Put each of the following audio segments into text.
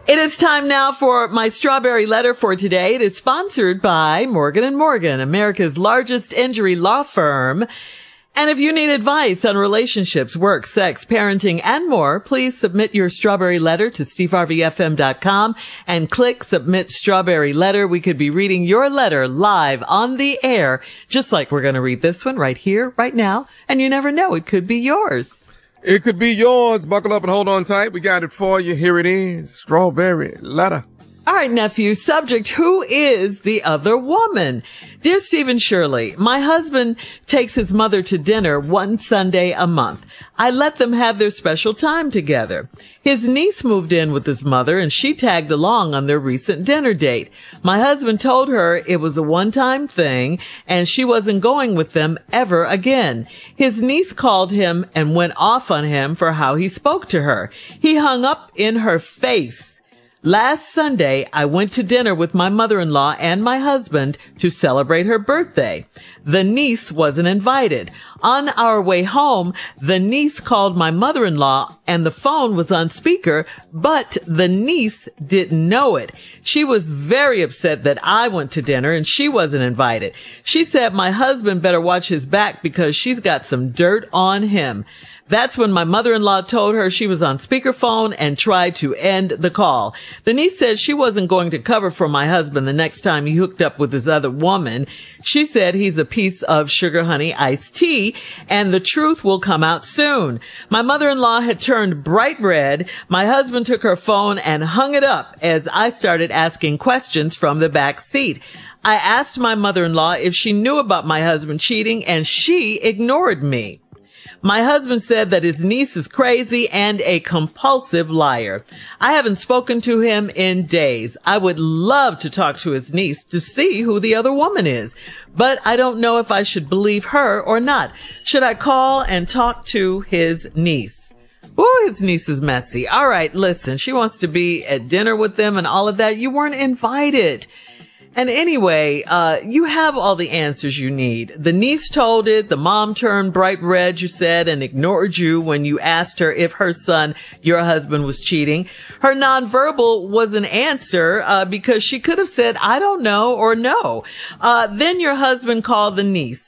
It is time now for my strawberry letter for today. It is sponsored by Morgan & Morgan, America's largest injury law firm. And if you need advice on relationships, work, sex, parenting, and more, please submit your strawberry letter to steveharveyfm.com and click Submit Strawberry Letter. We could be reading your letter live on the air, just like we're going to read this one right here, right now. And you never know, it could be yours. It could be yours. Buckle up and hold on tight. We got it for you. Here it is. Strawberry letter. All right, nephew. Subject, who is the other woman? Dear Stephen Shirley, my husband takes his mother to dinner one Sunday a month. I let them have their special time together. His niece moved in with his mother and she tagged along on their recent dinner date. My husband told her it was a one-time thing and she wasn't going with them ever again. His niece called him and went off on him for how he spoke to her. He hung up in her face. Last Sunday, I went to dinner with my mother-in-law and my husband to celebrate her birthday. The niece wasn't invited. On our way home, the niece called my mother-in-law and the phone was on speaker, but the niece didn't know it. She was very upset that I went to dinner and she wasn't invited. She said my husband better watch his back because she's got some dirt on him. That's when my mother-in-law told her she was on speakerphone and tried to end the call. The niece said she wasn't going to cover for my husband the next time he hooked up with this other woman. She said he's a piece of sugar honey iced tea and the truth will come out soon. My mother-in-law had turned bright red. My husband took her phone and hung it up as I started asking questions from the back seat. I asked my mother-in-law if she knew about my husband cheating and she ignored me. My husband said that his niece is crazy and a compulsive liar. I haven't spoken to him in days. I would love to talk to his niece to see who the other woman is, but I don't know if I should believe her or not. Should I call and talk to his niece? Oh, his niece is messy. All right, listen, she wants to be at dinner with them and all of that. You weren't invited. And anyway, you have all the answers you need. The niece told it. The mom turned bright red, you said, and ignored you when you asked her if her son, your husband, was cheating. Her nonverbal was an answer, because she could have said, I don't know, or no. Then your husband called the niece.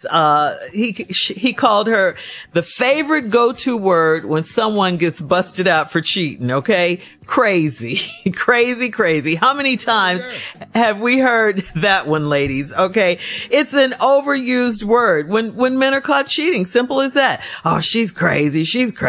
He called her the favorite go-to word when someone gets busted out for cheating, okay? Crazy, crazy. How many times have we heard that one, ladies? Okay. It's an overused word when men are caught cheating. Simple as that. Oh, she's crazy.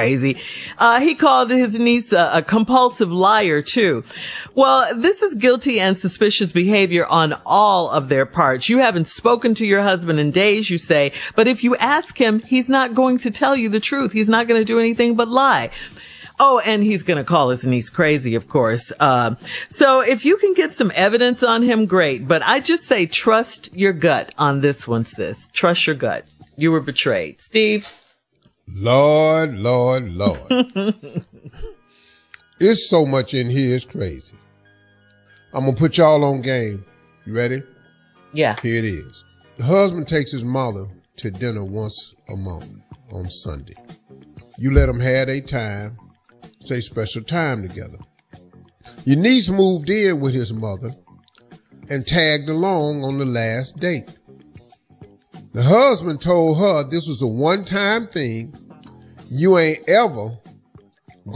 He called his niece a compulsive liar too. Well, this is guilty and suspicious behavior on all of their parts. You haven't spoken to your husband in days, you say, but if you ask him, he's not going to tell you the truth. He's not going to do anything but lie. Oh, and he's going to call his niece crazy, of course. So if you can get some evidence on him, great. But I just say trust your gut on this one, sis. Trust your gut. You were betrayed. Steve? Lord. It's so much in here, it's crazy. I'm going to put y'all on game. You ready? Yeah. Here it is. The husband takes his mother to dinner once a month on Sunday. You let them have their time. Say special time together. Your niece moved in with his mother and tagged along on the last date. The husband told her this was a one-time thing. You ain't ever